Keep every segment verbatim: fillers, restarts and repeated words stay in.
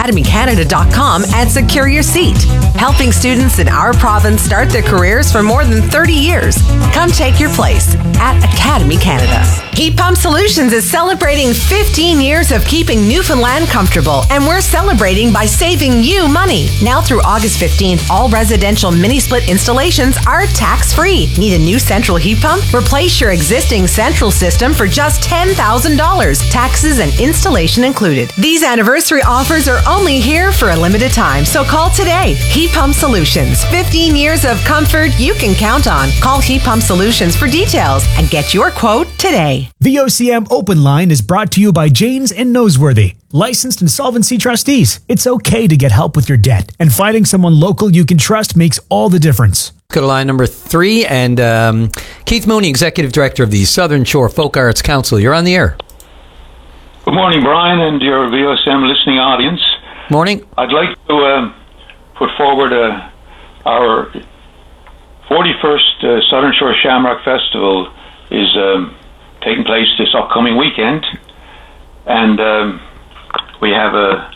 academy canada dot com and secure your seat. Helping students in our province start their careers for more than thirty years. Come take your place at Academy Canada. Heat Pump Solutions is celebrating fifteen years of keeping Newfoundland comfortable, and we're celebrating by saving you money. Now through August fifteenth, all residential mini-split installations are tax-free. Need a new central heat pump? Replace your existing central system for just ten thousand dollars, taxes and installation included. These anniversary offers are only here for a limited time, so call today. Heat Pump Solutions, fifteen years of comfort you can count on. Call Heat Pump Solutions for details and get your quote today. The O C M Open Line is brought to you by Janes and Noseworthy, licensed insolvency trustees. It's okay to get help with your debt, and finding someone local you can trust makes all the difference. Go to line number three, and um, Keith Mooney, Executive Director of the Southern Shore Folk Arts Council. You're on the air. Good morning, Brian, and your V O S M listening audience. Morning. I'd like to uh, put forward uh, our forty-first uh, Southern Shore Shamrock Festival is um, taking place this upcoming weekend, and um, we have a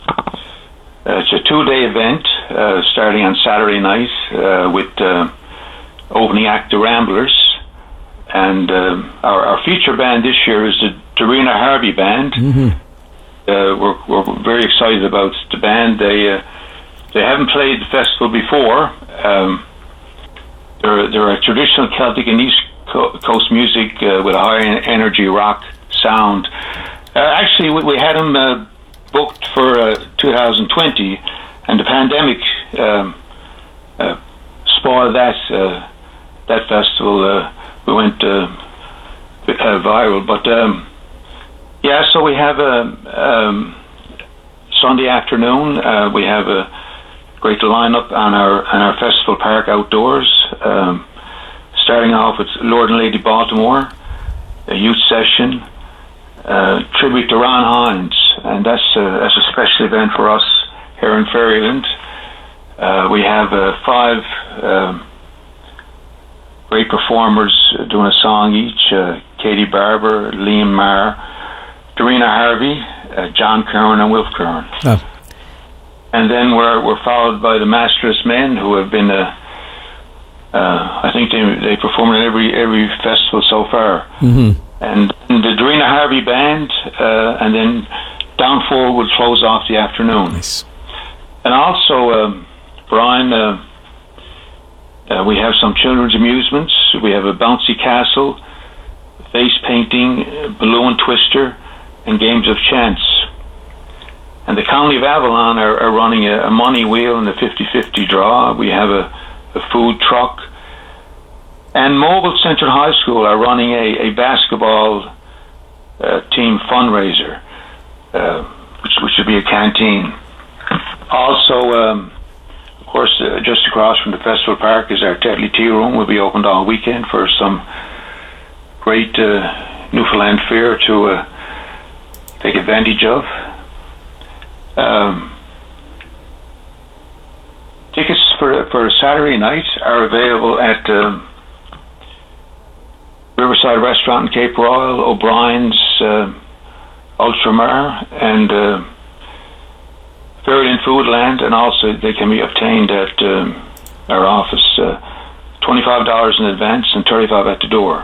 it's a two-day event uh, starting on Saturday night uh, with uh, opening act The Ramblers, and uh, our, our feature band this year is the Darina Harvey Band. Mm-hmm. Uh, we're, we're very excited about the band. They uh, they haven't played the festival before. Um, they're they're a traditional Celtic and East Coast music uh, with a high energy rock sound. Uh, actually, we, we had them uh, booked for uh, two thousand twenty, and the pandemic um, uh, spoiled that uh, that festival. Uh, we went uh, uh, viral, but. Um, Yeah, so we have a um, Sunday afternoon. Uh, we have a great lineup on our on our festival park outdoors. Um, starting off with Lord and Lady Baltimore, a youth session, uh, tribute to Ron Hines, and that's a, that's a special event for us here in Ferryland. Uh, we have uh, five um, great performers doing a song each: uh, Katie Barber, Liam Marr, Darina Harvey, uh, John Curran, and Wilf Curran. Oh. And then we're we're followed by the Masterless Men, who have been, uh, uh, I think they they performed at every every festival so far. Mm-hmm. And, and the Darina Harvey Band, uh, and then Downfall will close off the afternoon. Nice. And also, uh, Brian, uh, uh, we have some children's amusements. We have a bouncy castle, face painting, balloon twister, and games of chance. And the County of Avalon are, are running a, a money wheel and a fifty-fifty draw. We have a, a food truck. And Mobile Central High School are running a, a basketball uh, team fundraiser, uh, which, which should be a canteen. Also, um, of course, uh, just across from the festival park is our Tetley Tea Room. Will be opened all weekend for some great uh, Newfoundland fare to uh, take advantage of. Um, tickets for for Saturday night are available at um, Riverside Restaurant in Cape Royal, O'Brien's, uh, Ultramar, and uh, Ferryland Foodland, and also they can be obtained at um, our office. Uh, twenty-five dollars in advance and thirty-five dollars at the door.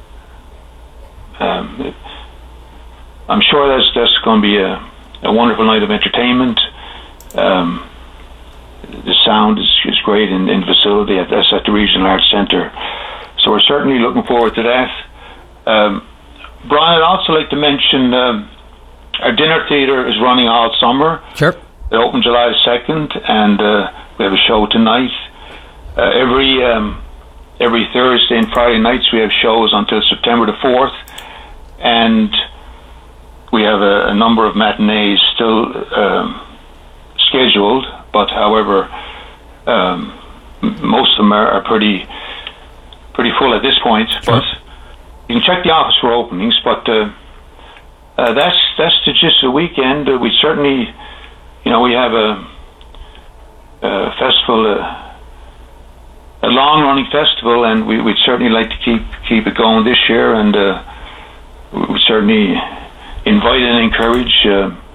Um, I'm sure that's that's going to be a, a wonderful night of entertainment. Um, the sound is, is great in, in the facility. That's at the Regional Arts Centre. So we're certainly looking forward to that. Um, Brian, I'd also like to mention um, our dinner theatre is running all summer. Sure. It opened July second, and uh, we have a show tonight. Uh, every um, every Thursday and Friday nights we have shows until September the fourth, and we have a, a number of matinees still um, scheduled, but however, um, m- most of them are, are pretty pretty full at this point. Sure. But you can check the office for openings. But uh, uh, that's that's the gist of the weekend. Uh, we certainly, you know, we have a, a festival, uh, a long-running festival, and we, we'd certainly like to keep keep it going this year, and uh, we certainly invite and encourage uh,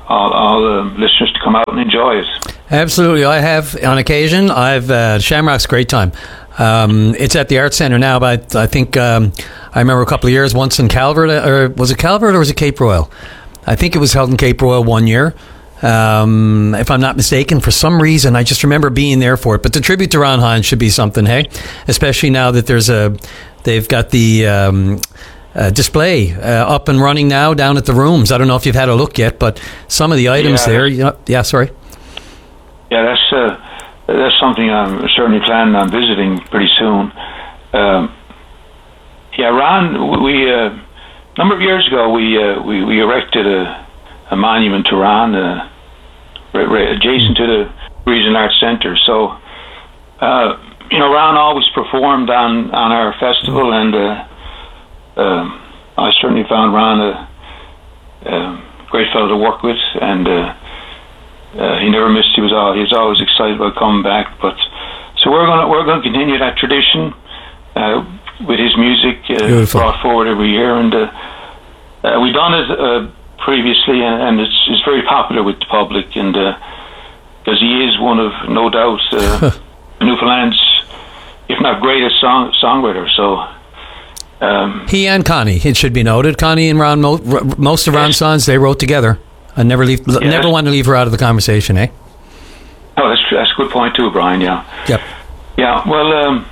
all, all the listeners to come out and enjoy it. Absolutely. I have, on occasion, I've uh, Shamrock's a great time. Um, it's at the Arts Centre now, but I, I think um, I remember a couple of years, once in Calvert, or was it Calvert or was it Cape Royal? I think it was held in Cape Royal one year. Um, if I'm not mistaken, for some reason, I just remember being there for it. But the tribute to Ron Hynes should be something, hey? Especially now that there's a, they've got the um, uh, display uh, up and running now down at the rooms. I don't know if you've had a look yet, but some of the items yeah, there, you know, yeah, sorry. Yeah, that's uh, that's something I'm certainly planning on visiting pretty soon. Um, yeah, Ron, we uh, a number of years ago we uh, we, we erected a, a monument to Ron uh, right, right adjacent to the Regional Arts Centre. So, uh, you know, Ron always performed on, on our festival, and uh, uh, I certainly found Ron a, a great fellow to work with, and uh, Uh, he never missed. He was all. He was always excited about coming back. But so we're gonna we're gonna continue that tradition uh, with his music uh, brought forward every year, and uh, uh, we've done it uh, previously, and, and it's it's very popular with the public, and because uh, he is one of, no doubt, uh, Newfoundland's, if not greatest song songwriter. So. Um, he and Connie, it should be noted. Connie and Ron, mo- most of Ron's songs they wrote together. I never leave. Yeah, never want to leave her out of the conversation, eh? Oh, that's that's a good point too, Brian. Yeah. Yep. Yeah. Well, um,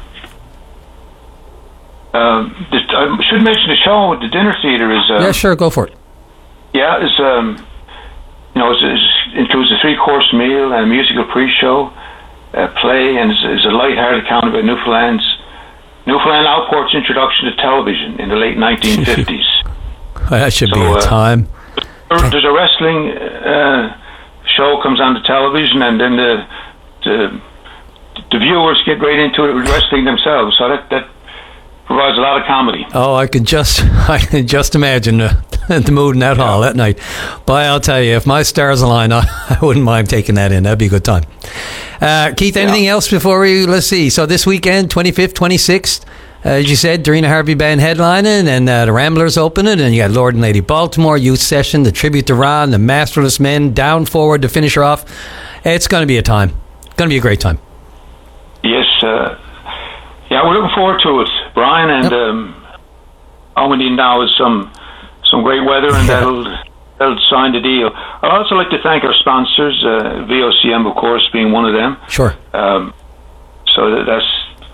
uh, this, I should mention the show. The dinner theater is. Uh, yeah, sure. Go for it. Yeah, it's um, you know, it includes a three-course meal and a musical pre-show, a play, and it's, it's a light-hearted account about Newfoundland's Newfoundland Outport's introduction to television in the late nineteen fifties. That should so, be a uh, time. There's a wrestling uh, show comes on the television, and then the, the the viewers get right into it with wrestling themselves. So that that provides a lot of comedy. Oh, I can just I can just imagine the, the mood in that yeah. hall that night. But I'll tell you, if my stars align, I, I wouldn't mind taking that in. That'd be a good time. Uh, Keith, anything yeah. else before we let's see? So this weekend, twenty-fifth, twenty-sixth. Uh, as you said, Darina Harvey Band headlining, and uh, the Ramblers opening, and you got Lord and Lady Baltimore, Youth Session, the Tribute to Ron, the Masterless Men, Down Forward to finish her off. It's going to be a time. It's going to be a great time. Yes. Uh, yeah, we're looking forward to it, Brian, and yep. um, all we need now is some some great weather, and that'll, that'll sign the deal. I'd also like to thank our sponsors, uh, V O C M, of course, being one of them. Sure. Um, so that, that's...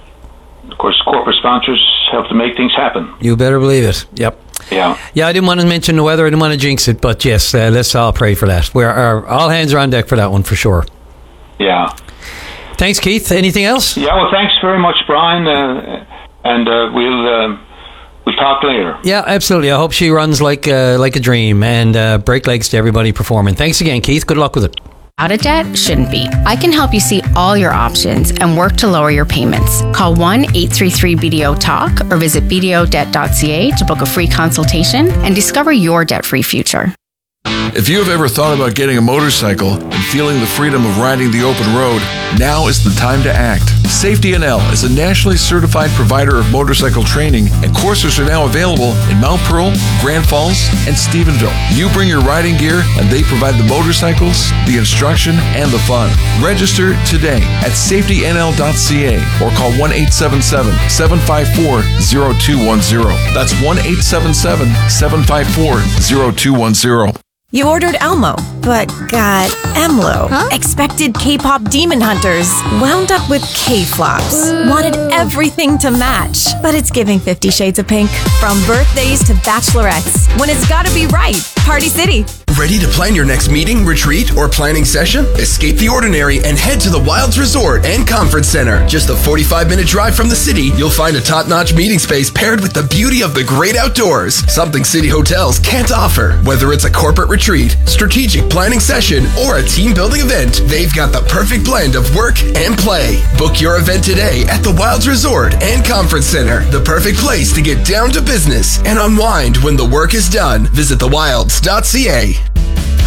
Of course, corporate sponsors help to make things happen. You better believe it. Yep. Yeah. Yeah, I didn't want to mention the weather. I didn't want to jinx it, but yes, uh, let's all pray for that. We're uh, all hands are on deck for that one for sure. Yeah. Thanks, Keith. Anything else? Yeah. Well, thanks very much, Brian. Uh, and uh, we'll uh, we'll talk later. Yeah, absolutely. I hope she runs like uh, like a dream, and uh, break legs to everybody performing. Thanks again, Keith. Good luck with it. Out of debt? Shouldn't be. I can help you see all your options and work to lower your payments. Call one eight three three B D O TALK or visit b d o debt dot c a to book a free consultation and discover your debt-free future. If you have ever thought about getting a motorcycle and feeling the freedom of riding the open road, now is the time to act. Safety N L is a nationally certified provider of motorcycle training, and courses are now available in Mount Pearl, Grand Falls, and Stephenville. You bring your riding gear, and they provide the motorcycles, the instruction, and the fun. Register today at safety n l dot c a or call one eight seven seven, seven five four, zero two one zero. That's one eight seven seven, seven five four, zero two one zero. You ordered Elmo, but got Emlo. Huh? Expected K-pop demon hunters, wound up with K-flops. Wanted everything to match, but it's giving Fifty Shades of Pink. From birthdays to bachelorettes, when it's gotta be right, Party City. Ready to plan your next meeting, retreat, or planning session? Escape the ordinary and head to the Wilds Resort and Conference Center. Just a forty-five minute drive from the city, you'll find a top-notch meeting space paired with the beauty of the great outdoors. Something city hotels can't offer. Whether it's a corporate retreat, strategic planning session, or a team-building event, they've got the perfect blend of work and play. Book your event today at the Wilds Resort and Conference Center. The perfect place to get down to business and unwind when the work is done. Visit the wilds dot c a.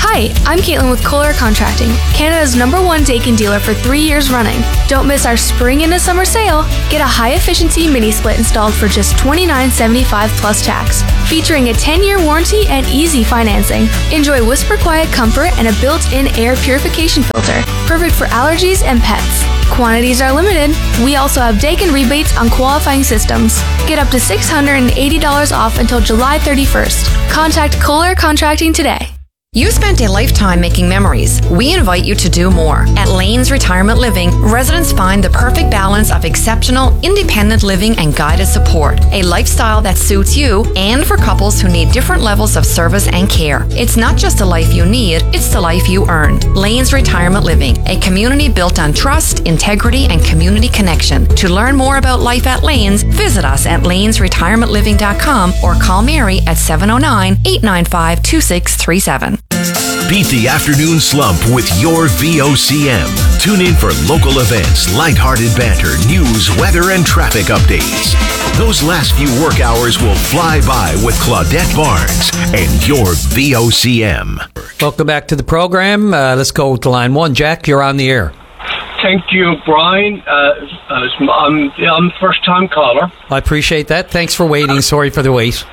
Hi, I'm Caitlin with Kohler Contracting, Canada's number one Daikin dealer for three years running. Don't miss our spring into summer sale. Get a high-efficiency mini-split installed for just twenty-nine seventy-five plus tax, featuring a ten-year warranty and easy financing. Enjoy whisper quiet comfort and a built-in air purification filter, perfect for allergies and pets. Quantities are limited. We also have Daikin rebates on qualifying systems. Get up to six hundred eighty dollars off until July thirty-first. Contact Kohler Contracting today. You spent a lifetime making memories. We invite you to do more. At Lane's Retirement Living, residents find the perfect balance of exceptional, independent living and guided support. A lifestyle that suits you and for couples who need different levels of service and care. It's not just the life you need, it's the life you earned. Lane's Retirement Living, a community built on trust, integrity, and community connection. To learn more about life at Lane's, visit us at lanes retirement living dot com or call Mary at seven oh nine, eight nine five, two six three seven. Beat the afternoon slump with your V O C M. Tune in for local events, lighthearted banter, news, weather, and traffic updates. Those last few work hours will fly by with Claudette Barnes and your V O C M. Welcome back to the program. Uh, let's go to line one. Jack, you're on the air. Thank you, Brian. Uh, I'm, I'm a first-time caller. I appreciate that. Thanks for waiting. Sorry for the wait.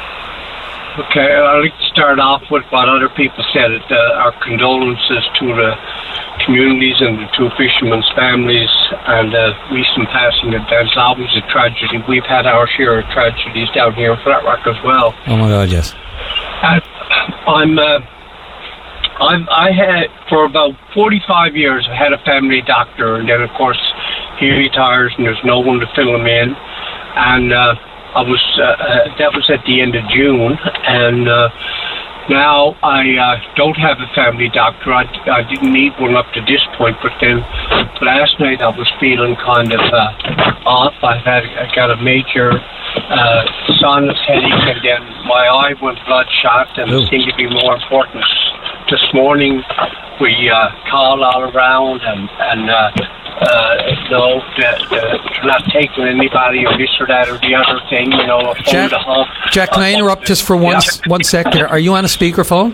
Okay, I'd like to start off with what other people said. Uh, our condolences to the communities and the two fishermen's families and the uh, recent passing of That's always a tragedy. We've had our share of tragedies down here in Flat Rock as well. Oh my God, yes. Uh, I'm, uh, I've, I had, for about forty-five years, I had a family doctor, and then, of course, he retires and there's no one to fill him in. And, uh, I was, uh, uh, that was at the end of June, and uh, now I uh, don't have a family doctor. I, I didn't need one up to this point, but then last night I was feeling kind of uh, off. I had I got a major uh, sinus headache, and then my eye went bloodshot, and Ooh. It seemed to be more important. This morning we uh, called all around, and, and uh, Uh, no, the, the, not taking anybody or this or that or the other thing, you know. Jack, Jack, can I interrupt just for one, yeah. one sec there? Are you on a speakerphone?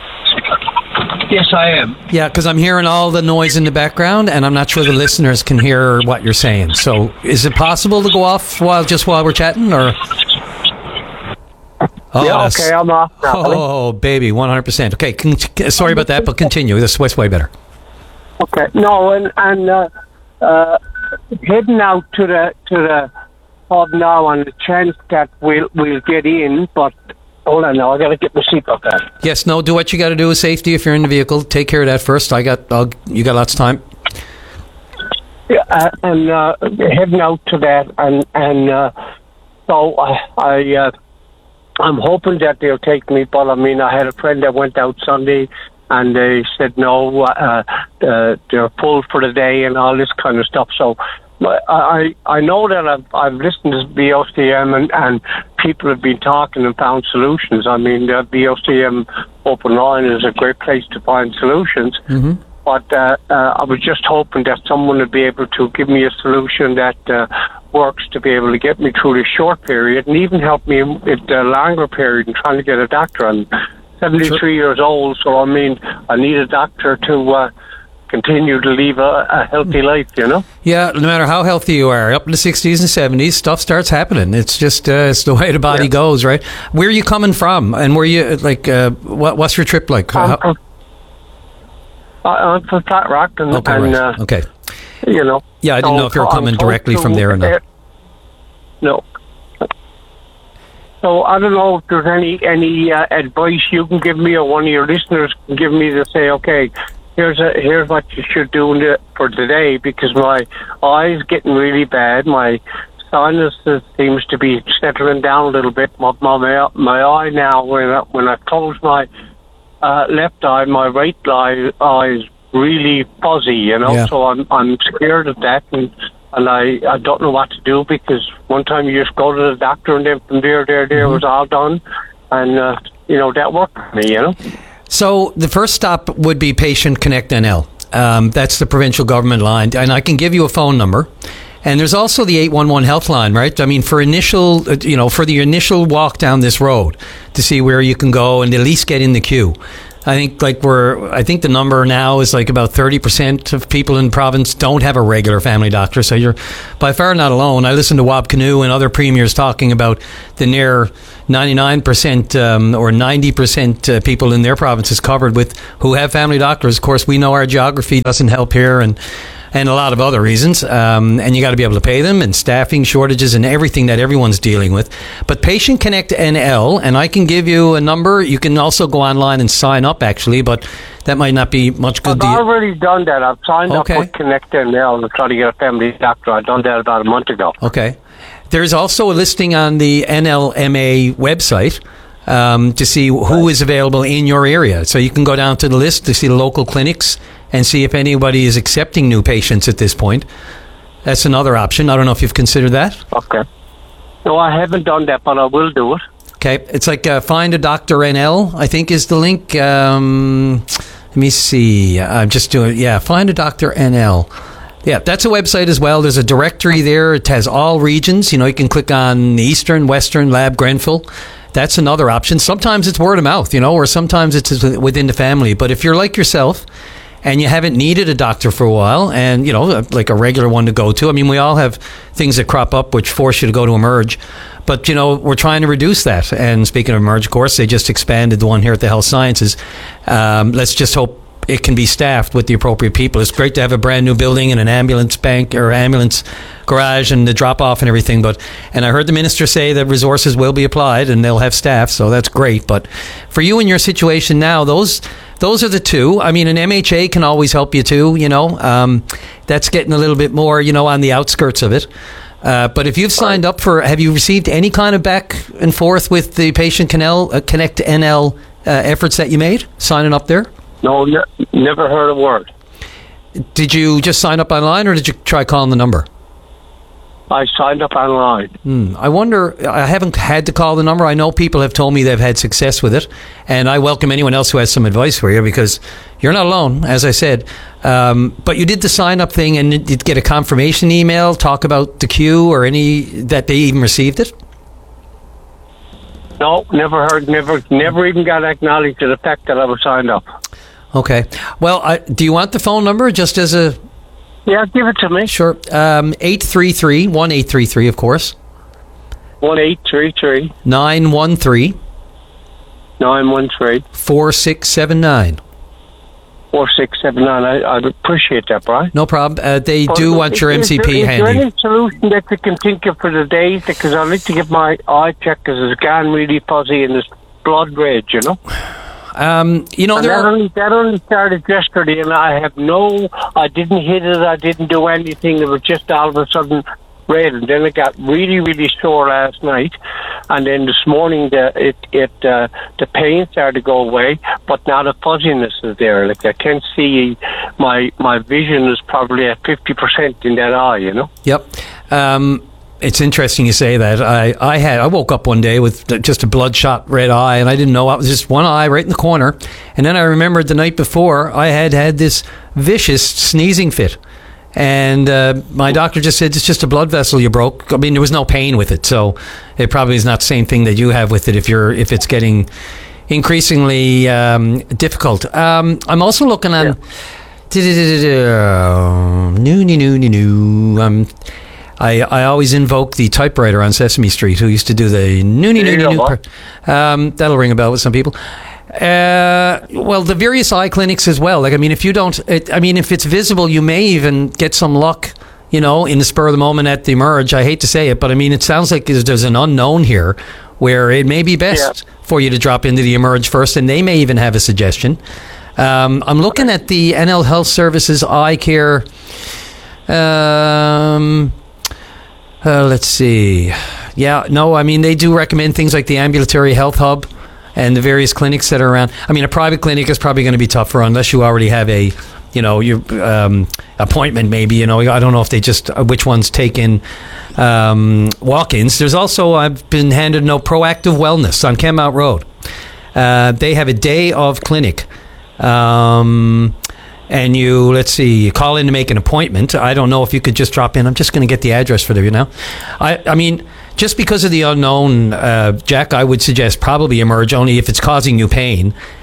Yes, I am. Yeah, because I'm hearing all the noise in the background, and I'm not sure the listeners can hear what you're saying. So is it possible to go off while just while we're chatting, or...? Oh, yeah, okay, I'm off now. Oh, baby, one hundred percent. Okay, con- sorry about that, but continue. This is way better. Okay, no, and... and uh, Uh, heading out to the to the pub now on the chance that we'll we'll get in, but hold on now, I got to get my seatbelt on. Yes, no, do what you got to do with safety if you're in the vehicle. Take care of that first. I got, I'll, you got lots of time. Yeah, uh, and uh, heading out to that, and and uh, so I, I uh, I'm hoping that they'll take me. But I mean, I had a friend that went out Sunday, and they said no, uh, uh, they're full for the day and all this kind of stuff. So I I know that I've, I've listened to V O C M and, and people have been talking and found solutions. I mean, the V O C M Open Line is a great place to find solutions. Mm-hmm. But uh, uh, I was just hoping that someone would be able to give me a solution that uh, works to be able to get me through this short period and even help me with the longer period in trying to get a doctor. I'm seventy-three sure. years old, so I mean, I need a doctor to uh, continue to live a, a healthy life, you know? Yeah, no matter how healthy you are, up in the sixties and seventies, stuff starts happening. It's just, uh, it's the way the body yeah. goes, right? Where are you coming from? And where you, like, uh, what, what's your trip like? I'm from, I'm from Flat Rock, and, okay, and right. uh, okay. you know. Yeah, I didn't know if you were coming directly from there or not. No. So I don't know if there's any any uh, advice you can give me, or one of your listeners can give me to say, okay, here's a, here's what you should do for today, because my eye's getting really bad. My sinus seems to be settling down a little bit. My my, my eye now, when I, when I close my uh, left eye, my right eye, eye is really fuzzy, you know. Yeah. So I'm I'm scared of that, and. And I, I don't know what to do, because one time you just go to the doctor, and then from there, there, there mm-hmm. was all done. And, uh, you know, that worked for me, you know. So the first stop would be Patient Connect N L. Um, that's the provincial government line. And I can give you a phone number. And there's also the eight one one health line, right? I mean, for initial, you know, for the initial walk down this road to see where you can go and at least get in the queue. I think like we're. I think the number now is like about thirty percent of people in the province don't have a regular family doctor. So you're by far not alone. I listened to Wab Kinew and other premiers talking about the near ninety-nine percent um, or ninety percent uh, people in their provinces covered with who have family doctors. Of course, we know our geography doesn't help here, and. And a lot of other reasons, um, and you got to be able to pay them, and staffing shortages, and everything that everyone's dealing with. But Patient Connect N L, and I can give you a number. You can also go online and sign up, actually, but that might not be much good. I've already done that. I've signed okay. up with Connect N L to try to get a family doctor. I've done that about a month ago. Okay. There's also a listing on the N L M A website. Um, to see who is available in your area. So you can go down to the list to see the local clinics and see if anybody is accepting new patients at this point. That's another option. I don't know if you've considered that. Okay. No, I haven't done that, but I will do it. Okay. It's like uh, Find a Doctor N L, I think is the link. Um, let me see. I'm just doing, yeah, Find a Doctor N L. Yeah, that's a website as well. There's a directory there. It has all regions. You know, you can click on Eastern, Western, Lab, Grenfell. That's another option. Sometimes it's word of mouth, you know, or sometimes it's within the family. But if you're like yourself and you haven't needed a doctor for a while and, you know, like a regular one to go to, I mean, we all have things that crop up which force you to go to Emerge. But, you know, we're trying to reduce that. And speaking of Emerge, of course, they just expanded the one here at the Health Sciences. Um, let's just hope it can be staffed with the appropriate people. It's great to have a brand new building and an ambulance bank or ambulance garage and the drop off and everything. But and I heard the minister say that resources will be applied and they'll have staff, so that's great. But for you in your situation now, those those are the two. I mean, an M H A can always help you too. You know, um, that's getting a little bit more, you know, on the outskirts of it. Uh, but if you've signed up for, have you received any kind of back and forth with the Patient Canal, uh, Connect N L uh, efforts that you made signing up there? No, ne- never heard a word. Did you just sign up online, or did you try calling the number? I signed up online. Hmm. I wonder, I haven't had to call the number. I know people have told me they've had success with it, and I welcome anyone else who has some advice for you, because you're not alone, as I said. Um, but you did the sign-up thing, and did you get a confirmation email, talk about the queue, or any, that they even received it? No, never heard, never never even got acknowledged to the fact that I was signed up. Okay. Well, I, do you want the phone number just as a... Yeah, give it to me. Sure. Um, eight three three, one eight three three, of course. one eight three three. nine one three. nine one three. four six seven nine. four six seven nine. I, I appreciate that, Brian. No problem. Uh, they But do is- want your is M C P there, handy. Is there any solution that you can think of for the days? Because I like to get my eye checked because it's gone really fuzzy and it's blood red, you know? Um, you know, and there that, are... only, that only started yesterday, and I have no... I didn't hit it, I didn't do anything. It was just all of a sudden red, and then it got really, really sore last night. And then this morning, the it it uh, the pain started to go away, but now the fuzziness is there. Like, I can't see... My, my vision is probably at fifty percent in that eye, you know? Yep. Um, it's interesting you say that. I, I had I woke up one day with just a bloodshot red eye, and I didn't know. It was just one eye right in the corner. And then I remembered the night before I had had this vicious sneezing fit. And uh, my doctor just said, it's just a blood vessel you broke. I mean, there was no pain with it. So it probably is not the same thing that you have with it if you're if it's getting increasingly um, difficult. Um, I'm also looking on... Yeah. New, new, new, new, new. Um, I, I always invoke the typewriter on Sesame Street who used to do the new, new, new, new. Um, that'll ring a bell with some people. Uh, well, the various eye clinics as well. Like, I mean, if you don't, it, I mean, if it's visible, you may even get some luck, you know, in the spur of the moment at the Emerge. I hate to say it, but I mean, it sounds like there's, there's an unknown here where it may be best yeah. for you to drop into the Emerge first, and they may even have a suggestion. Um, I'm looking at the N L Health Services Eye Care. Um, uh, let's see. Yeah, no, I mean, they do recommend things like the Ambulatory Health Hub and the various clinics that are around. I mean, a private clinic is probably going to be tougher unless you already have a, you know, your um, appointment maybe. You know, I don't know if they just, uh, which ones take in um, walk-ins. There's also, I've been handed no Proactive Wellness on Kenmount Road. Uh, they have a day of clinic. Um, and you, let's see, you call in to make an appointment. I don't know if you could just drop in. I'm just going to get the address for you now. I, I mean, just because of the unknown, uh, Jack, I would suggest probably Emerge only if it's causing you pain.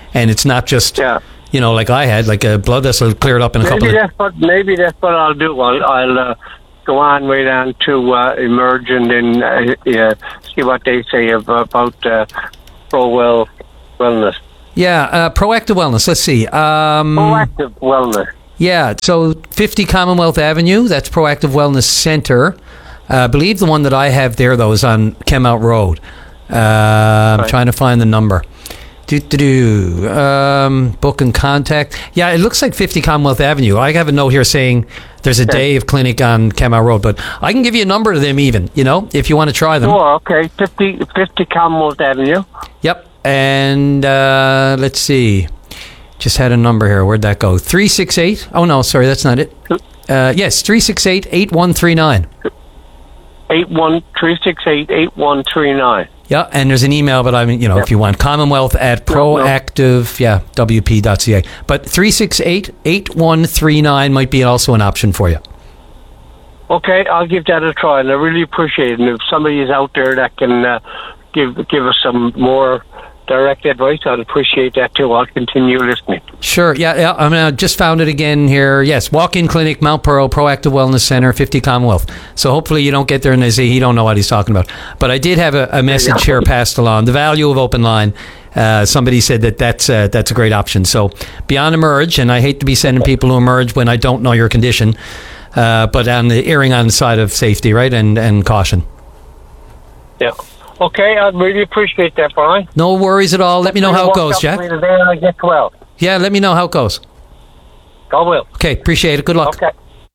and it's not just Yeah. you know like I had like a blood vessel cleared up in a Maybe couple of that's what maybe that's what I'll do. I'll, I'll uh, go on way down to uh, Emerge and then uh, yeah, see what they say about, about uh, ProWell Wellness. yeah uh, Proactive Wellness. Let's see. Um, Proactive Wellness. Yeah, so fifty Commonwealth Avenue. That's Proactive Wellness Center. Uh, I believe the one that I have there though is on Kemount Road. Uh, I'm Right. trying to find the number. Do do do. Um, book and contact. Yeah, it looks like fifty Commonwealth Avenue. I have a note here saying there's a day of clinic on Kemount Road, but I can give you a number to them even. You know, if you want to try them. Oh, okay. fifty, fifty Commonwealth Avenue. Yep. And uh, let's see. Just had a number here. Where'd that go? three six eight. Oh no, sorry, that's not it. Uh, yes, three six eight, eight one three nine. Eight one three six eight eight one three nine. Yeah, and there's an email, but I mean, you know, Yep. if you want, Commonwealth at proactive, yeah, W P dot C A. But three six eight, eight one three nine might be also an option for you. Okay, I'll give that a try, and I really appreciate it. And if somebody is out there that can uh, give give us some more direct advice, I'd appreciate that too. I'll continue listening. Sure, yeah, yeah. I mean, I just found it again here. Yes, walk-in clinic, Mount Pearl, Proactive Wellness Center, fifty Commonwealth. So hopefully you don't get there and they say he don't know what he's talking about. But I did have a, a message here passed along. The value of open line. Uh, somebody said that that's uh, that's a great option. So beyond Emerge, and I hate to be sending people to Emerge when I don't know your condition, uh, but on the erring on the side of safety, right, and and caution. Yeah. Okay, I'd really appreciate that, Brian. No worries at all. Let me know how it goes, Jack. Today I get well. Yeah, let me know how it goes. I will. Okay, appreciate it. Good luck. Okay.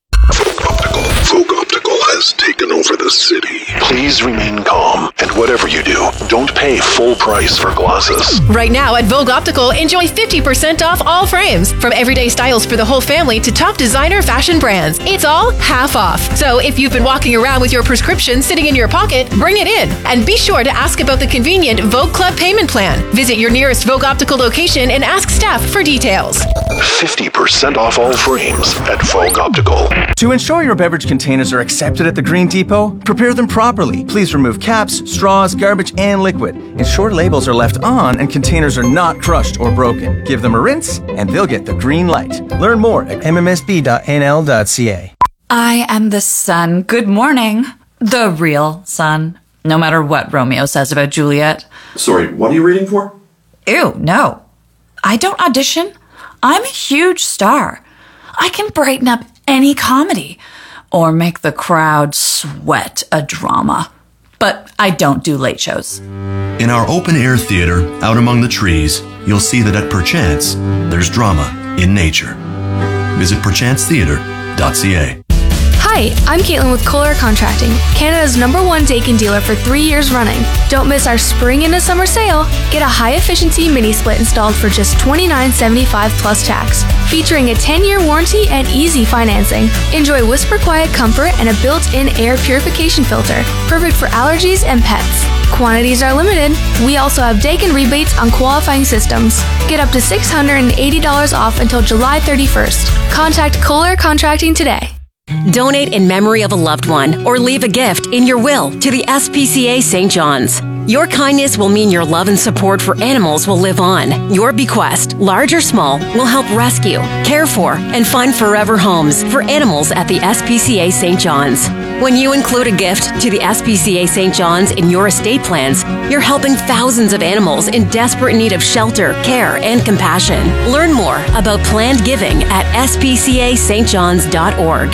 Folk Optical has taken over the city. Please remain calm, and whatever you do, don't pay full price for glasses. Right now at Vogue Optical, enjoy fifty percent off all frames. From everyday styles for the whole family to top designer fashion brands. It's all half off. So if you've been walking around with your prescription sitting in your pocket, bring it in. And be sure to ask about the convenient Vogue Club payment plan. Visit your nearest Vogue Optical location and ask staff for details. fifty percent off all frames at Vogue Optical. To ensure your beverage containers are accepted at the Green Depot, prepare them properly. Please remove caps, straws, garbage, and liquid. Ensure labels are left on and containers are not crushed or broken. Give them a rinse, and they'll get the green light. Learn more at m m s b dot n l dot c a. I am the sun. Good morning. The real sun. No matter what Romeo says about Juliet. Sorry, what are you reading for? Ew, no. I don't audition. I'm a huge star. I can brighten up any comedy or make the crowd sweat a drama. But I don't do late shows. In our open-air theater, out among the trees, you'll see that at Perchance, there's drama in nature. Visit perchance theater dot c a. Hi, I'm Caitlin with Kohler Contracting, Canada's number one Daikin dealer for three years running. Don't miss our spring into summer sale. Get a high-efficiency mini-split installed for just twenty-nine seventy-five plus tax, featuring a ten-year warranty and easy financing. Enjoy whisper-quiet comfort and a built-in air purification filter, perfect for allergies and pets. Quantities are limited. We also have Daikin rebates on qualifying systems. Get up to six hundred eighty dollars off until July thirty-first. Contact Kohler Contracting today. Donate in memory of a loved one or leave a gift in your will to the S P C A Saint John's. Your kindness will mean your love and support for animals will live on. Your bequest, large or small, will help rescue, care for, and find forever homes for animals at the S P C A Saint John's. When you include a gift to the S P C A Saint John's in your estate plans, you're helping thousands of animals in desperate need of shelter, care, and compassion. Learn more about planned giving at s p c a st johns dot org.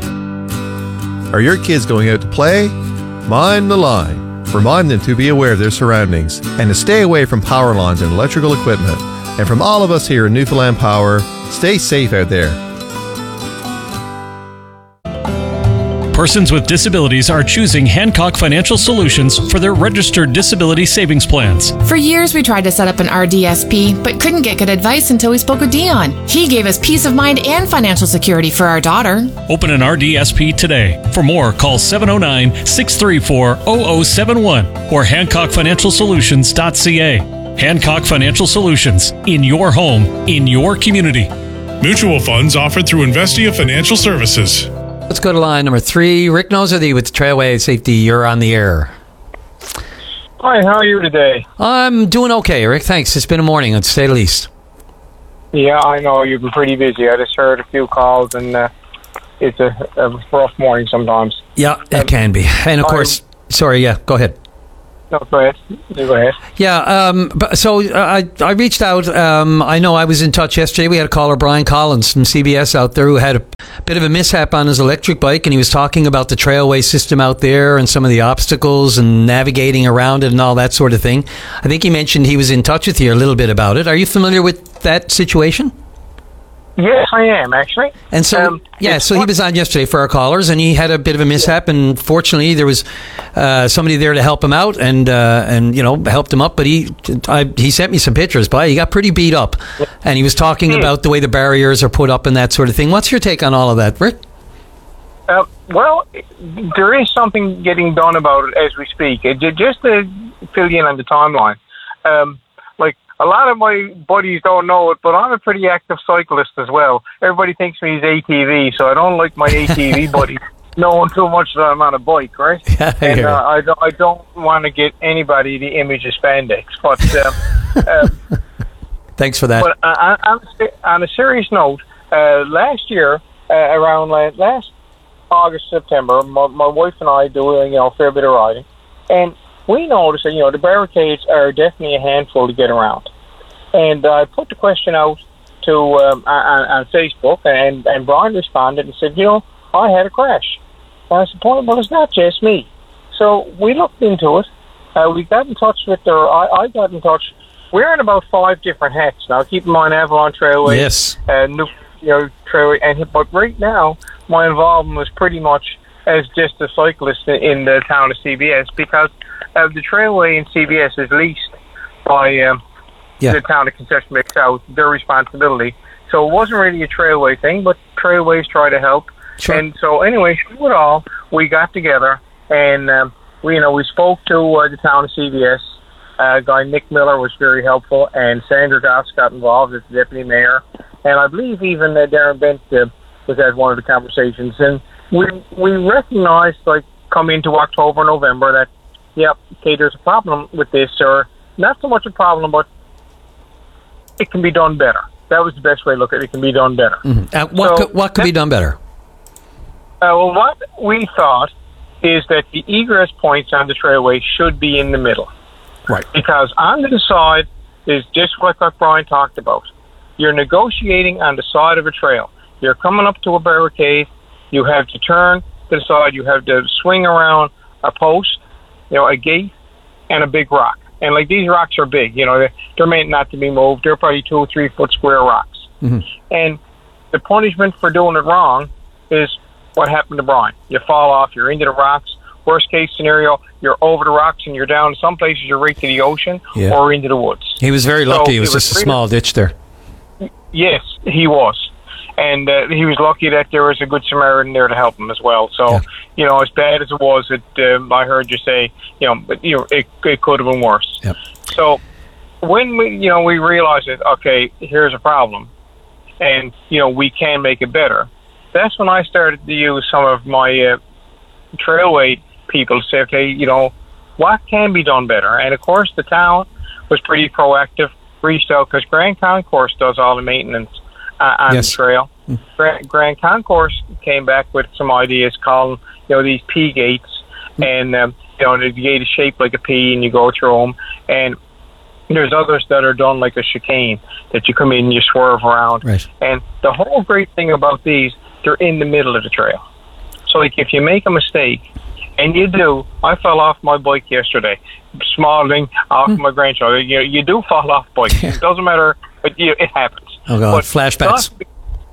Are your kids going out to play? Mind the line. Remind them to be aware of their surroundings and to stay away from power lines and electrical equipment. And from all of us here in Newfoundland Power, stay safe out there. Persons with disabilities are choosing Hancock Financial Solutions for their registered disability savings plans. For years, we tried to set up an R D S P, but couldn't get good advice until we spoke with Dion. He gave us peace of mind and financial security for our daughter. Open an R D S P today. For more, call seven oh nine, six three four, zero zero seven one or hancock financial solutions dot c a. Hancock Financial Solutions. In your home, in your community. Mutual funds offered through Investia Financial Services. Let's go to line number three. Rick Noseworthy with Trailway Safety. You're on the air. Hi, how are you today? I'm doing okay, Rick. Thanks. It's been a morning, to say the least. Yeah, I know you've been pretty busy. I just heard a few calls, and uh, it's a, a rough morning sometimes. Yeah, it um, can be. And of course, I, sorry, yeah, go ahead. No, go ahead. Go ahead. Yeah, um, but, so uh, I I reached out. Um, I know I was in touch yesterday. We had a caller, Brian Collins from C B S out there, who had a bit of a mishap on his electric bike, and he was talking about the trailway system out there and some of the obstacles and navigating around it and all that sort of thing. I think he mentioned he was in touch with you a little bit about it. Are you familiar with that situation? Yes, I am, actually. And so, um, yeah, so he was on yesterday for our callers, and he had a bit of a mishap, and fortunately there was uh, somebody there to help him out and, uh, and you know, helped him up, but he I, he sent me some pictures, but he got pretty beat up, and he was talking mm. about the way the barriers are put up and that sort of thing. What's your take on all of that, Rick? Uh, well, there is something getting done about it as we speak. It, just to fill you in on the timeline, um, like, a lot of my buddies don't know it, but I'm a pretty active cyclist as well. Everybody thinks me as A T V, so I don't like my A T V buddies knowing too much that I'm on a bike, right? Yeah, I and hear uh, I, don't, I don't want to get anybody the image of spandex. But um, um, thanks for that. But uh, on, on a serious note, uh, last year, uh, around last August, September, my, my wife and I do you know, a fair bit of riding, and we noticed that, you know, the barricades are definitely a handful to get around. And I put the question out to um, on, on Facebook, and, and Brian responded and said, you know, I had a crash. And I said, well, it's not just me. So we looked into it. Uh, we got in touch with their, I, I got in touch. We're in about five different hats now. Keep in mind, Avalon Trailway, yes. uh, New, you know, Trailway. And, but right now, my involvement was pretty much as just a cyclist in the town of C B S, because uh, the Trailway in C B S is leased by um, yeah. the town of Concession Bay South, their responsibility. So it wasn't really a Trailway thing, but Trailways try to help. Sure. And so anyway, through it all, we got together, and um, we, you know, we spoke to uh, the town of C B S. Uh, guy Nick Miller was very helpful, and Sandra Goss got involved as the deputy mayor, and I believe even uh, Darren Bent uh, was at one of the conversations. And we we recognized, like, coming into October, November, that yep, okay, there's a problem with this, or not so much a problem, but it can be done better. That was the best way to look at it. It can be done better. Mm-hmm. Uh, what, so, could, what could be done better? Uh, well, what we thought is that the egress points on the trailway should be in the middle. Right. Because on the side is just like what Brian talked about. You're negotiating on the side of a trail. You're coming up to a barricade. You have to turn to the side. You have to swing around a post, you know, a gate, and a big rock. And, like, these rocks are big. You know, they're, they're meant not to be moved. They're probably two or three foot square rocks. Mm-hmm. And the punishment for doing it wrong is what happened to Brian. You fall off. You're into the rocks. Worst case scenario, you're over the rocks and you're down. Some places you're right to the ocean yeah. or into the woods. He was very lucky. So it was just a small ditch there. Yes, he was. And uh, he was lucky that there was a good Samaritan there to help him as well. So, yeah. you know, as bad as it was, it, um, I heard you say, you know, but, you know, it, it could have been worse. Yep. So when we, you know, we realized that, okay, here's a problem, and, you know, we can make it better, that's when I started to use some of my uh, trailway people to say, okay, you know, what can be done better? And, of course, the town was pretty proactive, reached out, because Grand Concourse does all the maintenance uh, on yes. the trail. Mm. Grand, Grand Concourse came back with some ideas calling, you know, these P gates, mm. and, um, you know, the gate is shaped like a P, and you go through them, and there's others that are done like a chicane, that you come in and you swerve around. Right. And the whole great thing about these, they're in the middle of the trail. So, like, if you make a mistake, and you do, I fell off my bike yesterday, small thing, off mm. my grandchild. You, you do fall off bikes. It doesn't matter, but you, it happens. Oh, God, but flashbacks. Not,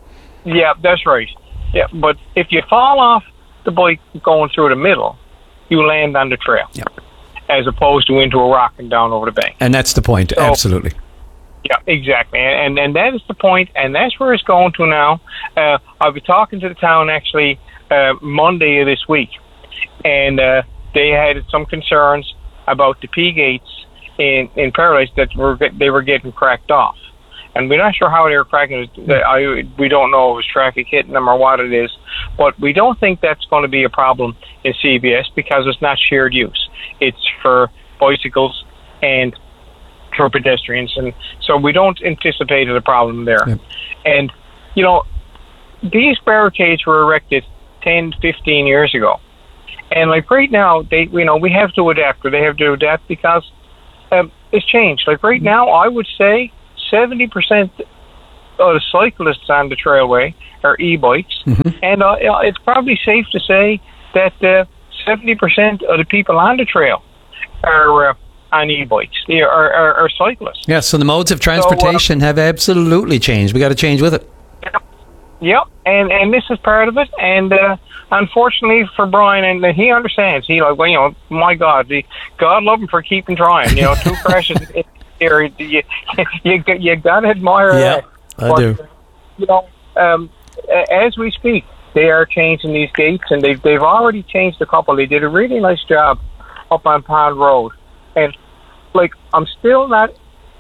yeah, that's right. Yeah, but if you fall off the bike going through the middle, you land on the trail, yep. as opposed to into a rock and down over the bank. And that's the point, so, absolutely. Yeah, exactly. And, and and that is the point, and that's where it's going to now. Uh, I'll be talking to the town, actually, uh, Monday of this week. And uh, they had some concerns about the P gates in, in Paradise that were they were getting cracked off. And we're not sure how they were cracking it. I, we don't know if it was traffic hitting them or what it is. But we don't think that's going to be a problem in C B S because it's not shared use. It's for bicycles and for pedestrians, and so we don't anticipate a problem there. Yeah. And, you know, these barricades were erected ten, fifteen years ago. And, like, right now, they, you know, we have to adapt, or they have to adapt because um, it's changed. Like, right now, I would say seventy percent of the cyclists on the trailway are e-bikes. Mm-hmm. And uh, it's probably safe to say that uh, seventy percent of the people on the trail are uh, on e-bikes. They are, are, are cyclists. Yeah, so the modes of transportation so, uh, have absolutely changed. We got to change with it. Yep, and and this is part of it. And uh, unfortunately for Brian, and he understands. He like, well, you know, my God, the, God love him for keeping trying. You know, two crashes in here, you you, you got to admire yeah, that. I but, do. You know, um, as we speak, they are changing these gates, and they've they've already changed a couple. They did a really nice job up on Pond Road, and like I'm still not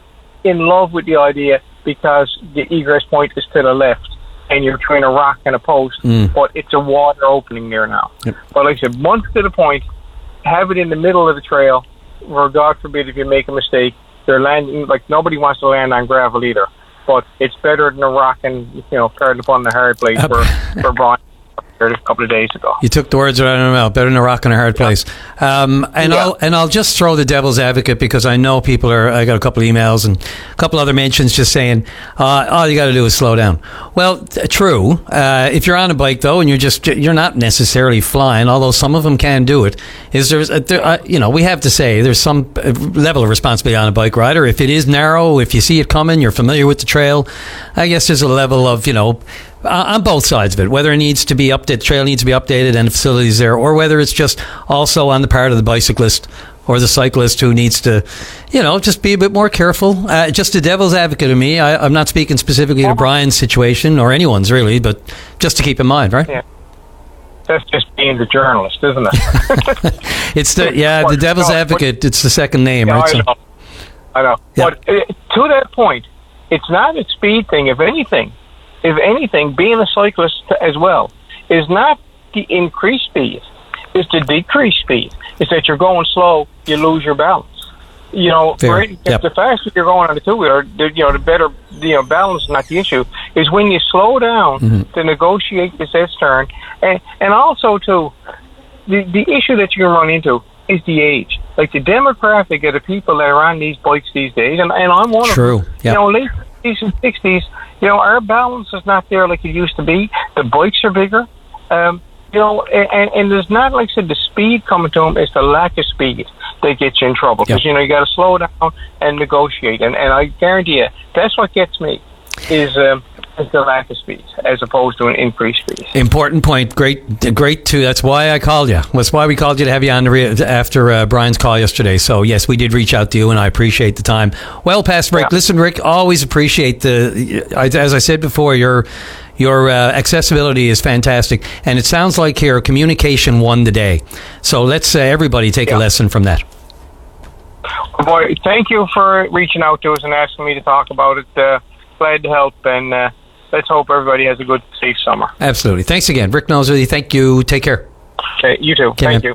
in love with the idea because the egress point is to the left, and you're between a rock and a post, mm. but it's a water opening there now. Yep. But like I said, once to the point, have it in the middle of the trail, where God forbid if you make a mistake, they're landing, like nobody wants to land on gravel either. But it's better than a rock and, you know, card upon the hard place for, for Brian a couple of days ago. You took the words right out of my mouth. Better than a rock in a hard place. Um, and Yeah. I'll and I'll just throw the devil's advocate because I know people are. I got a couple of emails and a couple other mentions just saying uh, all you got to do is slow down. Well, t- true. Uh, if you're on a bike though, and you're just you're not necessarily flying, although some of them can do it. Is there's a, there, uh, you know we have to say there's some level of responsibility on a bike rider. If it is narrow, if you see it coming, you're familiar with the trail. I guess there's a level of you know. Uh, on both sides of it, whether it needs to be updated, trail needs to be updated and the facilities there, or whether it's just also on the part of the bicyclist or the cyclist who needs to, you know, just be a bit more careful. Uh, just the devil's advocate of me. I, I'm not speaking specifically to Brian's situation or anyone's really, but just to keep in mind, right? Yeah. That's just being the journalist, isn't it? It's the, yeah, the devil's no, advocate. but, it's the second name, yeah, right? I So, know. I know. Yeah. But uh, to that point, it's not a speed thing. If anything, if anything, being a cyclist as well is not the increased speed, it's the decreased speed. It's that you're going slow, you lose your balance. You know, Fair. right, Yep. the faster you're going on the two-wheeler, the, you know, the better, you know, balance is not the issue. Is when you slow down Mhm. to negotiate this S-turn. And, and also, too, the, the issue that you can run into is the age. Like the demographic of the people that are on these bikes these days, and, and I'm one True. of them. Yep. You know, late fifties and sixties, you know, our balance is not there like it used to be. The bikes are bigger. Um, you know, and, and there's not, like I said, the speed coming to them. It's the lack of speed that gets you in trouble. Because, Yep. you know, you got to slow down and negotiate. And, and I guarantee you, that's what gets me, is, um, is the lack of speed as opposed to an increased speed. Important point. Great, great too. That's why I called you. That's why we called you to have you on the re- after uh, Brian's call yesterday. So yes, we did reach out to you, and I appreciate the time. Well past break. Yeah. Listen, Rick, always appreciate the. I- As I said before, your your uh, accessibility is fantastic, and it sounds like here communication won the day. So let's uh, everybody take Yeah. a lesson from that. Boy, thank you for reaching out to us and asking me to talk about it. Uh, glad to help, and uh, let's hope everybody has a good, safe summer. Absolutely. Thanks again, Rick Nosworthy. Thank you. Take care. Okay, you too. Okay, Thank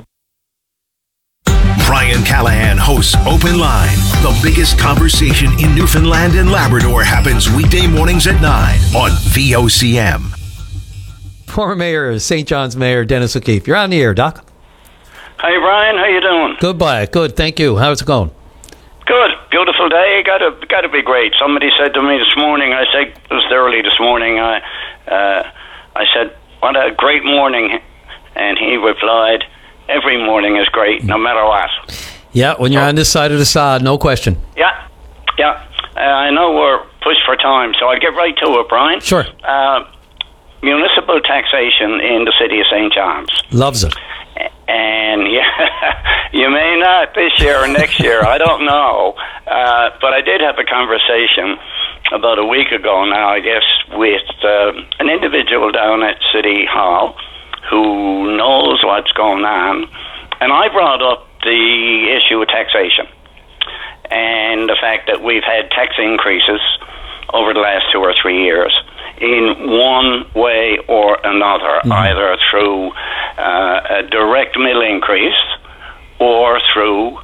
man. you. Brian Callahan hosts Open Line. The biggest conversation in Newfoundland and Labrador happens weekday mornings at nine on V O C M. Former Mayor, Saint John's Mayor Dennis O'Keefe. You're on the air, Doc. Hey Brian, how you doing? Goodbye. Good. Thank you. How's it going? Good, beautiful day. Got to got to be great. Somebody said to me this morning. I said it was early this morning. I uh, I said, "What a great morning," and he replied, "Every morning is great, no matter what." Yeah, when you're on this side of the sod, no question. Yeah, yeah. Uh, I know we're pushed for time, so I'll get right to it, Brian. Sure. Uh, municipal taxation in the city of Saint John's. Loves it. And yeah, you may not this year or next year, I don't know. Uh, but I did have a conversation about a week ago now, I guess, with uh, an individual down at City Hall who knows what's going on. And I brought up the issue of taxation and the fact that we've had tax increases over the last two or three years in one way or another, mm-hmm. either through uh, a direct mill increase or through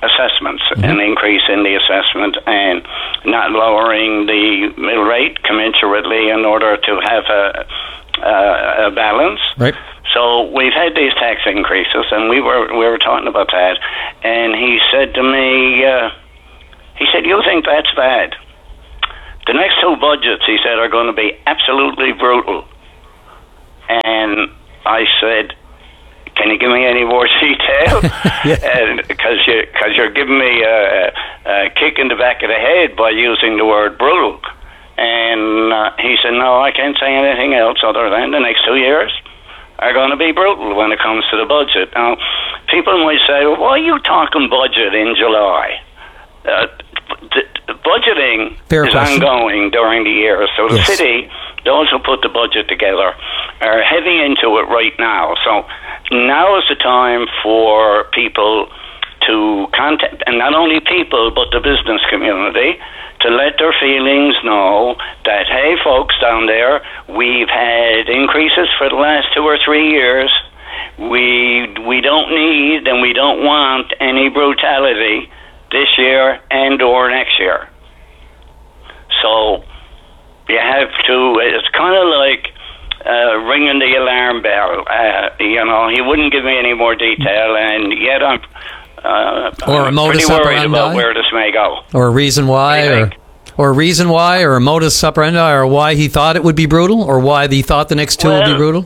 assessments, mm-hmm. an increase in the assessment, and not lowering the mill rate commensurately in order to have a, a, a balance. Right. So we've had these tax increases, and we were we were talking about that. And he said to me, uh, he said, "You think that's bad? The next two budgets," he said, "are going to be absolutely brutal." And I said, "Can you give me any more detail?" And because you because you're giving me a, a kick in the back of the head by using the word brutal. And uh, he said, "No, I can't say anything else other than the next two years are going to be brutal when it comes to the budget." Now, people might say, "Well, why are you talking budget in July?" Uh, the, the budgeting Fair is question. ongoing during the year, so the Yes. city, those who put the budget together, are heavy into it right now. So now is the time for people to contact, and not only people, but the business community, to let their feelings know that, hey, folks down there, we've had increases for the last two or three years. We we don't need and we don't want any brutality this year and or next year. So you have to, it's kind of like uh, ringing the alarm bell. Uh, you know, he wouldn't give me any more detail, and yet I'm uh, Or a I'm modus pretty worried operandi? about where this may go. Or a reason why, or or a reason why, or a modus operandi, or why he thought it would be brutal, or why he thought the next two would be Well, brutal.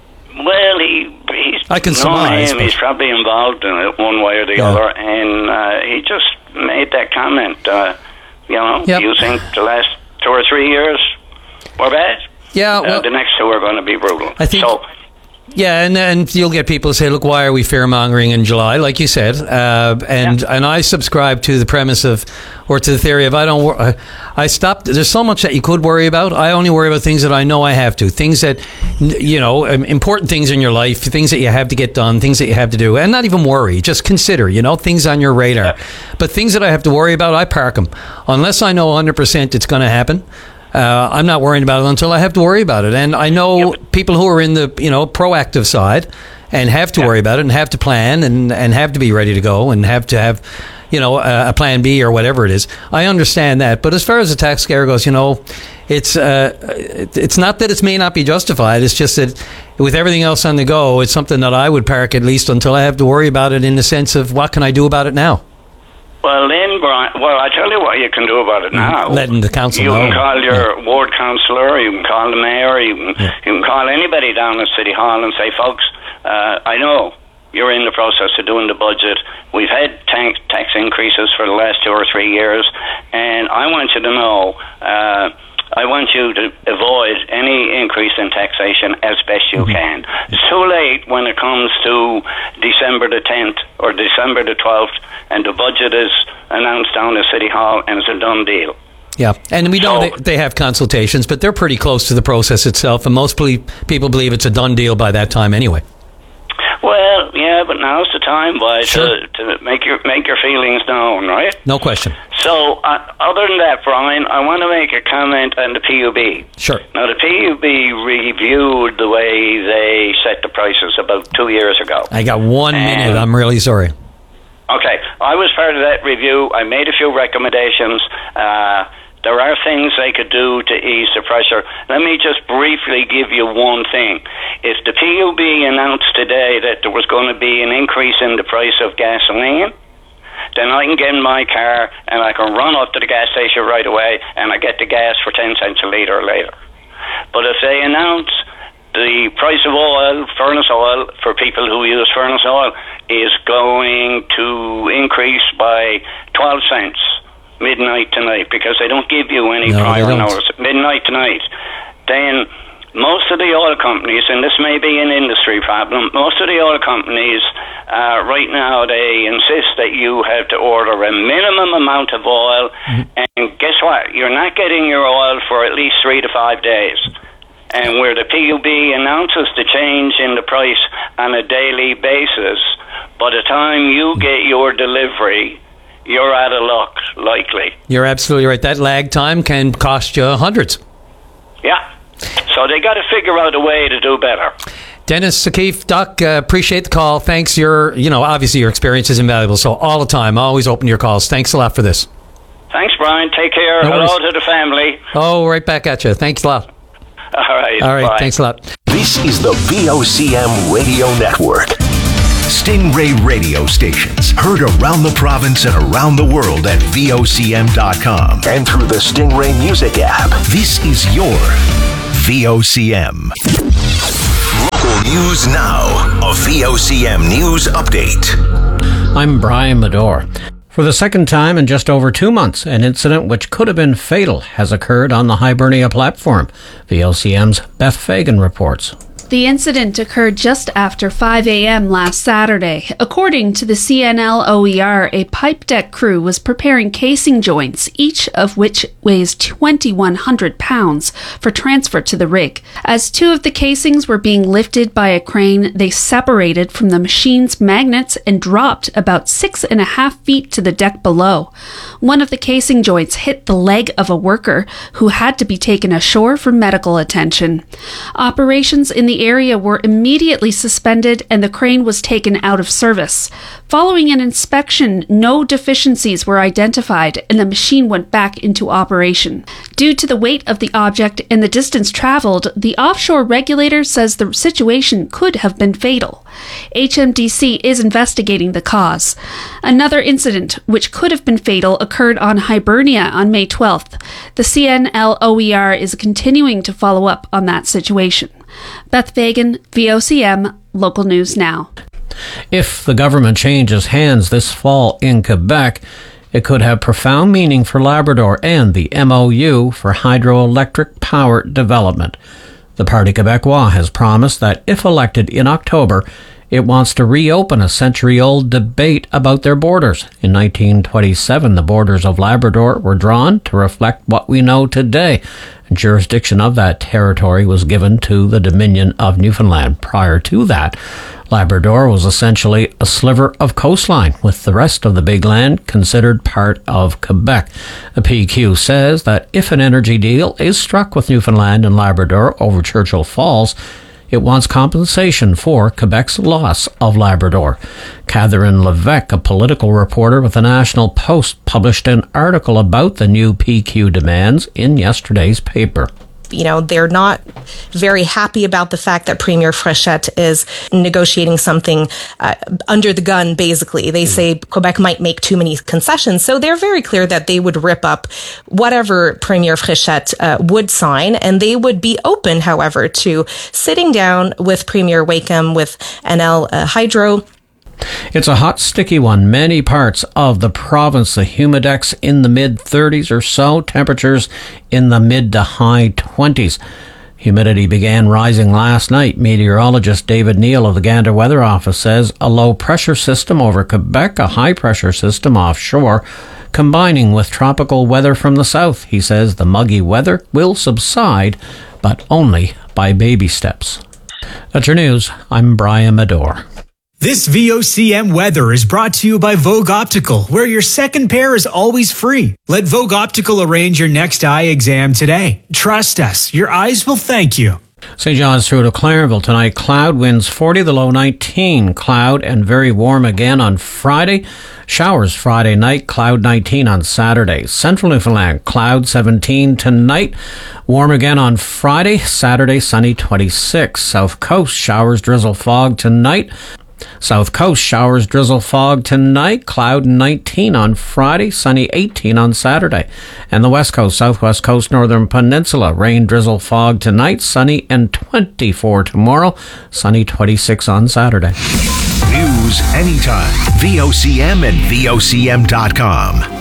Well, he he's I can knowing surmise, him, but- he's probably involved in it one way or the Yeah. other, and uh, he just made that comment. Uh, you know, Yep. you think the last two or three years were bad? Yeah, Uh, well, the next two are going to be brutal. I think- so. Yeah, and and you'll get people say, "Look, why are we fear mongering in July?" Like you said, uh, and and I subscribe to the premise of, or to the theory of, I don't. wor- I, I stopped. There's so much that you could worry about. I only worry about things that I know I have to. Things that, you know, um, important things in your life, things that you have to get done, things that you have to do, and not even worry. Just consider, you know, things on your radar. But things that I have to worry about, I park them unless I know one hundred percent it's going to happen. Uh, I'm not worrying about it until I have to worry about it. And I know people who are in the, you know, proactive side and have to worry about it and have to plan and, and have to be ready to go and have to have, you know, a, a plan B or whatever it is. I understand that. But as far as the tax scare goes, you know, it's uh, it, it's not that it may not be justified. It's just that with everything else on the go, it's something that I would park at least until I have to worry about it in the sense of what can I do about it now? Well, then, Brian, well, I tell you what you can do about it now. Letting the council You know. can call your ward councillor, you can call the mayor, you can, you can call anybody down at City Hall and say, folks, uh, I know you're in the process of doing the budget. We've had tax, tax increases for the last two or three years, and I want you to know, uh, I want you to avoid any increase in taxation as best you can. It's too late when it comes to December the tenth or December the twelfth, and the budget is announced down at City Hall, and it's a done deal. Yeah, and we know they, they have consultations, but they're pretty close to the process itself, and most ple- people believe it's a done deal by that time anyway. Well, yeah, but now's the time, boy, Sure. to, to make your make your feelings known, right? No question. So, uh, other than that, Brian, I want to make a comment on the P U B. Sure. Now, the P U B reviewed the way they set the prices about two years ago. I got one And- minute. I'm really sorry. Okay, I was part of that review. I made a few recommendations. Uh, there are things they could do to ease the pressure. Let me just briefly give you one thing. If the P U B announced today that there was going to be an increase in the price of gasoline, then I can get in my car and I can run up to the gas station right away and I get the gas for ten cents a litre later. But if they announce the price of oil, furnace oil, for people who use furnace oil, is going to increase by twelve cents midnight tonight, because they don't give you any No, they prior don't. notice, midnight tonight, then most of the oil companies, and this may be an industry problem, most of the oil companies uh, right now, they insist that you have to order a minimum amount of oil, and guess what? You're not getting your oil for at least three to five days. And where the P U B announces the change in the price on a daily basis, by the time you get your delivery, you're out of luck, likely. You're absolutely right. That lag time can cost you hundreds. Yeah. So they got to figure out a way to do better. Dennis O'Keefe, Duck, uh, appreciate the call. Thanks. Your, you know, obviously your experience is invaluable. So all the time, always open your calls. Thanks a lot for this. Thanks, Brian. Take care. No Hello worries. to the family. Oh, right back at you. Thanks a lot. All right. All right. Bye. Thanks a lot. This is the V O C M Radio Network. Stingray radio stations heard around the province and around the world at V O C M dot com and through the Stingray Music app. This is your V O C M. Local news now. A V O C M News Update. I'm Brian Medore. For the second time in just over two months, an incident which could have been fatal has occurred on the Hibernia platform. V O C M's Beth Fagan reports. The incident occurred just after five a.m. last Saturday. According to the C N L O E R, a pipe deck crew was preparing casing joints, each of which weighs twenty-one hundred pounds, for transfer to the rig. As two of the casings were being lifted by a crane, they separated from the machine's magnets and dropped about six and a half feet to the deck below. One of the casing joints hit the leg of a worker who had to be taken ashore for medical attention. Operations in the area were immediately suspended and the crane was taken out of service. Following an inspection, no deficiencies were identified and the machine went back into operation. Due to the weight of the object and the distance traveled, the offshore regulator says the situation could have been fatal. H M D C is investigating the cause. Another incident, which could have been fatal, occurred on Hibernia on May twelfth. The C N L O E R is continuing to follow up on that situation. Beth Fagan, V O C M, Local News Now. If the government changes hands this fall in Quebec, it could have profound meaning for Labrador and the M O U for hydroelectric power development. The Parti Québécois has promised that if elected in October, it wants to reopen a century-old debate about their borders. In nineteen twenty-seven, the borders of Labrador were drawn to reflect what we know today. Jurisdiction of that territory was given to the Dominion of Newfoundland. Prior to that, Labrador was essentially a sliver of coastline, with the rest of the big land considered part of Quebec. The P Q says that if an energy deal is struck with Newfoundland and Labrador over Churchill Falls, it wants compensation for Quebec's loss of Labrador. Catherine Levesque, a political reporter with the National Post, published an article about the new P Q demands in yesterday's paper. You know, they're not very happy about the fact that Premier Fréchette is negotiating something uh, under the gun, basically. They say Quebec might make too many concessions. So they're very clear that they would rip up whatever Premier Fréchette uh, would sign. And they would be open, however, to sitting down with Premier Wakeham, with N L uh, Hydro. It's a hot, sticky one. Many parts of the province, the humidex in the mid thirties or so, temperatures in the mid to high twenties. Humidity began rising last night. Meteorologist David Neal of the Gander Weather Office says a low-pressure system over Quebec, a high-pressure system offshore, combining with tropical weather from the south. He says the muggy weather will subside, but only by baby steps. That's your news. I'm Brian Medore. This V O C M weather is brought to you by Vogue Optical, where your second pair is always free. Let Vogue Optical arrange your next eye exam today. Trust us, your eyes will thank you. Saint John's through to Clarenville tonight. Cloud winds forty, the low nineteen. Cloud and very warm again on Friday. Showers Friday night, cloud nineteen on Saturday. Central Newfoundland, cloud seventeen tonight. Warm again on Friday. Saturday, sunny twenty-six. South Coast, showers, drizzle, fog tonight. South Coast, showers, drizzle, fog tonight, cloud nineteen on Friday, sunny eighteen on Saturday. And the West Coast, Southwest Coast, Northern Peninsula, rain, drizzle, fog tonight, sunny and twenty-four tomorrow, sunny twenty-six on Saturday. News anytime. V O C M and V O C M dot com.